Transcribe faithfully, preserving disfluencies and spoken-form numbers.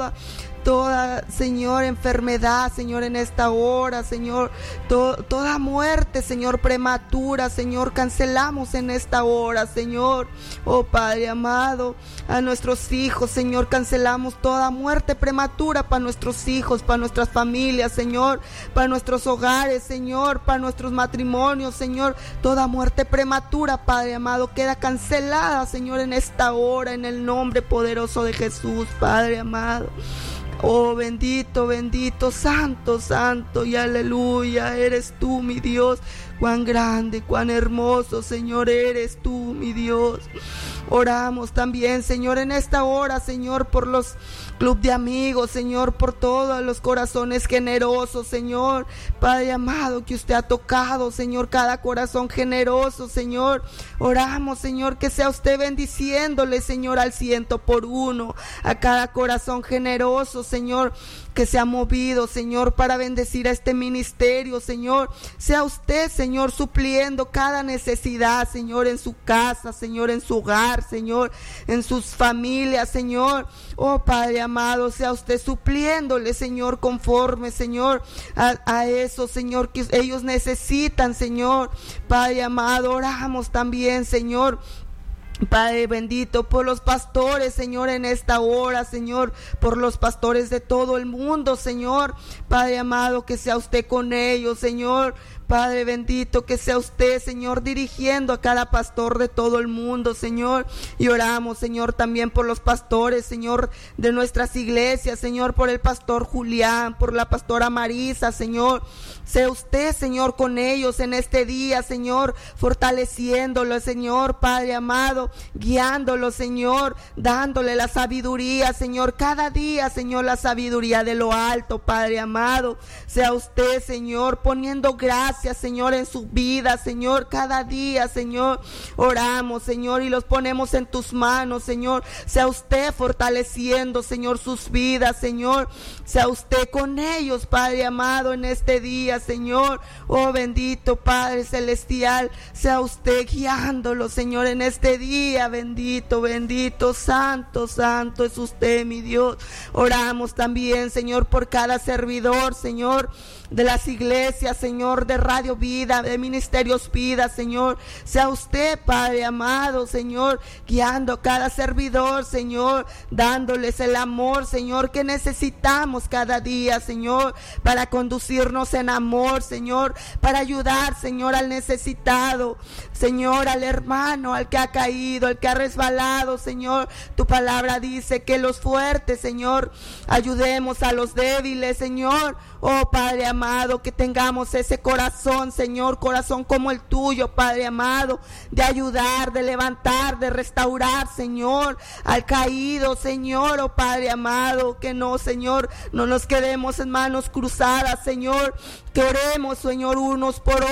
toda Toda, Señor, enfermedad, Señor, en esta hora, Señor, to, toda muerte, Señor, prematura, Señor, cancelamos en esta hora, Señor. Oh Padre amado, a nuestros hijos, Señor, cancelamos toda muerte prematura para nuestros hijos, para nuestras familias, Señor, para nuestros hogares, Señor, para nuestros matrimonios, Señor. Toda muerte prematura, Padre amado, queda cancelada, Señor, en esta hora, en el nombre poderoso de Jesús, Padre amado. Oh, bendito, bendito, santo, santo y aleluya, eres tú, mi Dios. Cuán grande, cuán hermoso, Señor, eres tú, mi Dios. Oramos también, Señor, en esta hora, Señor, por los club de amigos, Señor, por todos los corazones generosos, Señor. Padre amado, que usted ha tocado, Señor, cada corazón generoso, Señor. Oramos, Señor, que sea usted bendiciéndole, Señor, al ciento por uno, a cada corazón generoso, Señor, que se ha movido, Señor, para bendecir a este ministerio, Señor. Sea usted, Señor, supliendo cada necesidad, Señor, en su casa, Señor, en su hogar, Señor, en sus familias, Señor. Oh, Padre amado, sea usted supliéndole, Señor, conforme, Señor, a, a eso, Señor, que ellos necesitan, Señor. Padre amado, oramos también, Señor, Padre bendito, por los pastores, Señor, en esta hora, Señor, por los pastores de todo el mundo, Señor. Padre amado, que sea usted con ellos, Señor. Padre bendito, que sea usted, Señor, dirigiendo a cada pastor de todo el mundo, Señor. Y oramos, Señor, también por los pastores, Señor, de nuestras iglesias, Señor, por el pastor Julián, por la pastora Marisa, Señor. Sea usted, Señor, con ellos en este día, Señor, fortaleciéndolo, Señor, Padre amado, guiándolo, Señor, dándole la sabiduría, Señor, cada día, Señor, la sabiduría de lo alto, Padre amado. Sea usted, Señor, poniendo gracias, Señor, en su vida, Señor, cada día, Señor. Oramos, Señor, y los ponemos en tus manos, Señor. Sea usted fortaleciendo, Señor, sus vidas, Señor. Sea usted con ellos, Padre amado, en este día, Señor. Oh, bendito Padre celestial, sea usted guiándolo, Señor, en este día. Bendito, bendito, santo, santo es usted, mi Dios. Oramos también, Señor, por cada servidor, Señor, de las iglesias, Señor, de Radio Vida, de Ministerios Vida, Señor. Sea usted, Padre amado, Señor, guiando a cada servidor, Señor, dándoles el amor, Señor, que necesitamos cada día, Señor, para conducirnos en amor, Señor, para ayudar, Señor, al necesitado, Señor, al hermano, al que ha caído, al que ha resbalado, Señor. Tu palabra dice que los fuertes, Señor, ayudemos a los débiles, Señor. Oh, Padre amado, que tengamos ese corazón, Señor, corazón como el tuyo, Padre amado, de ayudar, de levantar, de restaurar, Señor, al caído, Señor. Oh, Padre amado, que no, Señor, no nos quedemos en manos cruzadas, Señor, que oremos, Señor, unos por